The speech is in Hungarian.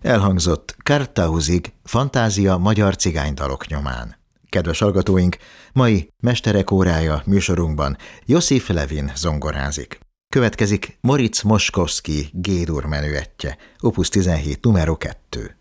Elhangzott Kartauzig, fantázia magyar cigánydalok nyomán. Kedves hallgatóink, mai Mesterek órája műsorunkban Josif Levin zongorázik. Következik Moritz Moszkowski G-dur menüettje, opus 17 numero 2.